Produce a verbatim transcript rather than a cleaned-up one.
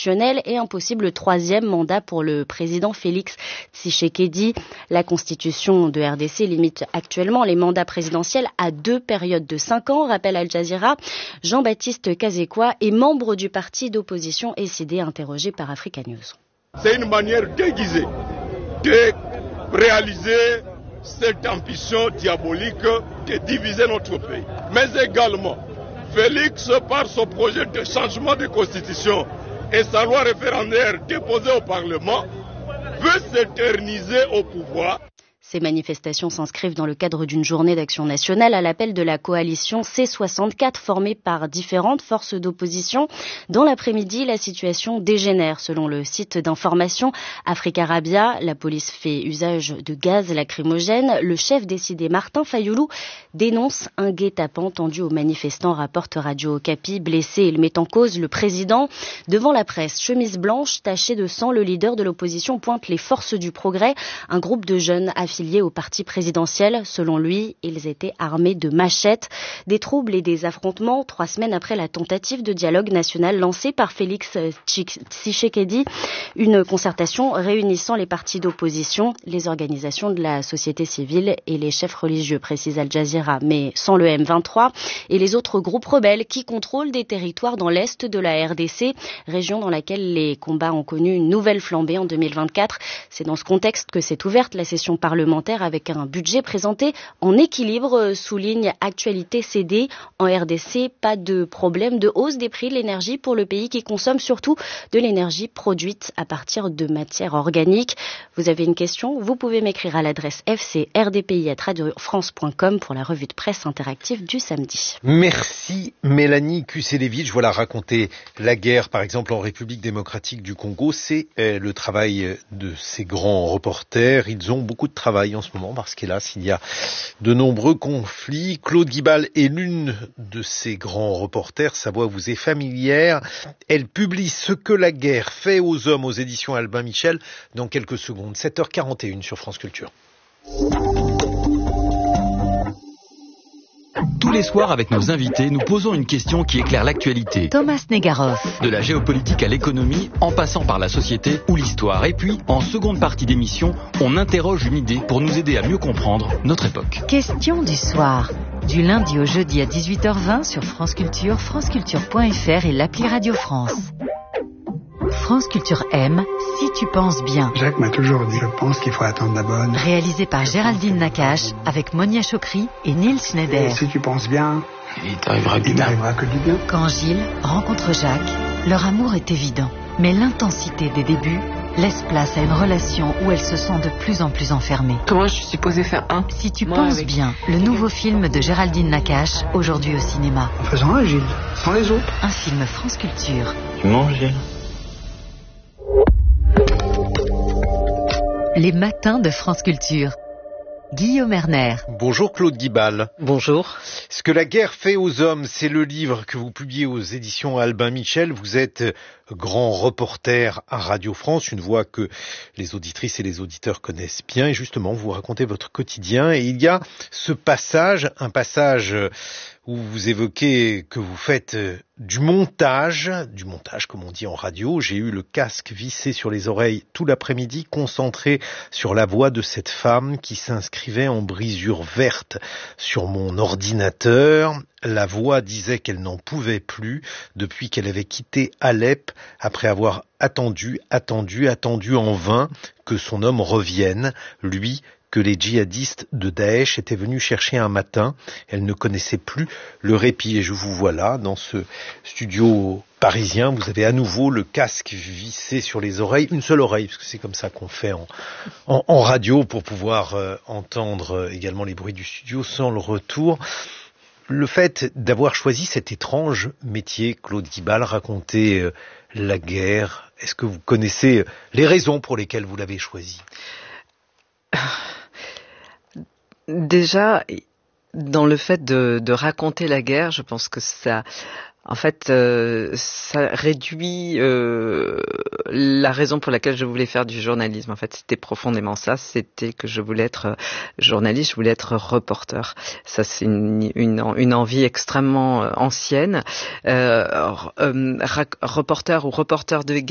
constitutionnelle et un possible troisième mandat pour le président Félix Tshisekedi. La constitution de R D C limite actuellement les mandats présidentiels à deux périodes de cinq ans, rappelle Al Jazeera. Jean-Baptiste Kazekwa est membre du parti d'opposition S I D, interrogé par Africa News. C'est une manière déguisée de réaliser cette ambition diabolique de diviser notre pays. Mais également, Félix, par son projet de changement de constitution et sa loi référendaire déposée au Parlement, veut s'éterniser au pouvoir. Ces manifestations s'inscrivent dans le cadre d'une journée d'action nationale à l'appel de la coalition C soixante-quatre formée par différentes forces d'opposition. Dans l'après-midi, la situation dégénère selon le site d'information Africarabia. La police fait usage de gaz lacrymogène. Le chef des S I D, Martin Fayoulou, dénonce un guet-apens tendu aux manifestants, rapporte Radio Okapi. Blessé, il met en cause le président. Devant la presse, chemise blanche tachée de sang, le leader de l'opposition pointe les forces du progrès, un groupe de jeunes affiliés au parti présidentiel. Selon lui, ils étaient armés de machettes. Des troubles et des affrontements trois semaines après la tentative de dialogue national lancée par Félix Tshisekedi. Une concertation réunissant les partis d'opposition, les organisations de la société civile et les chefs religieux, précise Al Jazeera, mais sans le M vingt-trois et les autres groupes rebelles qui contrôlent des territoires dans l'est de la R D C, région dans laquelle les combats ont connu une nouvelle flambée en deux mille vingt-quatre. C'est dans ce contexte que s'est ouverte la session parlementaire avec un budget présenté en équilibre, souligne Actualité C D. En R D C, pas de problème de hausse des prix de l'énergie pour le pays qui consomme surtout de l'énergie produite à partir de matières organiques. Vous avez une question? Vous pouvez m'écrire à l'adresse f c r d p i arobase radio france point com pour la revue de presse interactive du samedi. Merci Mélanie Kuselevich. Voilà, raconter la guerre par exemple en République démocratique du Congo, c'est euh, le travail de ces grands reporters. Ils ont beaucoup de travail en ce moment parce qu'hélas il y a de nombreux conflits. Claude Guibal est l'une de ces grands reporters, sa voix vous est familière. Elle publie Ce que la guerre fait aux hommes aux éditions Albin Michel dans quelques secondes. sept heures quarante et une sur France Culture. Tous les soirs, avec nos invités, nous posons une question qui éclaire l'actualité. Thomas Negaroff. De la géopolitique à l'économie, en passant par la société ou l'histoire. Et puis, en seconde partie d'émission, on interroge une idée pour nous aider à mieux comprendre notre époque. Question du soir. Du lundi au jeudi à dix-huit heures vingt sur France Culture, franceculture point f r et l'appli Radio France. France Culture aime Si tu penses bien. Jacques m'a toujours dit, je pense qu'il faut attendre la bonne. Réalisé par Géraldine Nakache avec Monia Chokri et Neil Schneider. Et si tu penses bien, il t'arrivera il n'arrivera que du bien. Quand Gilles rencontre Jacques, leur amour est évident. Mais l'intensité des débuts laisse place à une relation où elle se sent de plus en plus enfermée. Comment je suis supposée faire un Si tu Moi, penses avec... bien, le nouveau film de Géraldine Nakache, aujourd'hui au cinéma. En faisant un, Gilles, sans les autres. Un film France Culture. Tu manges, Gilles? Les matins de France Culture. Guillaume Erner. Bonjour Claude Guibal. Bonjour. Ce que la guerre fait aux hommes, c'est le livre que vous publiez aux éditions Albin Michel. Vous êtes grand reporter à Radio France, une voix que les auditrices et les auditeurs connaissent bien. Et justement, vous racontez votre quotidien. Et il y a ce passage, un passage où vous évoquez que vous faites du montage, du montage comme on dit en radio. J'ai eu le casque vissé sur les oreilles tout l'après-midi, concentré sur la voix de cette femme qui s'inscrivait en brisure verte sur mon ordinateur. La voix disait qu'elle n'en pouvait plus depuis qu'elle avait quitté Alep après avoir attendu, attendu, attendu en vain que son homme revienne, lui, que les djihadistes de Daesh étaient venus chercher un matin. Elle ne connaissait plus le répit. Et je vous vois là, dans ce studio parisien, vous avez à nouveau le casque vissé sur les oreilles, une seule oreille, parce que c'est comme ça qu'on fait en, en, en radio pour pouvoir euh, entendre également les bruits du studio sans le retour. Le fait d'avoir choisi cet étrange métier, Claude Guibal, raconter euh, la guerre, est-ce que vous connaissez les raisons pour lesquelles vous l'avez choisi ? Déjà, dans le fait de, de raconter la guerre, je pense que ça, en fait, euh, ça réduit euh, la raison pour laquelle je voulais faire du journalisme. En fait, c'était profondément ça. C'était que je voulais être journaliste, je voulais être reporter. Ça, c'est une, une, une envie extrêmement ancienne. Euh, euh, reporter ou reporter de guerre.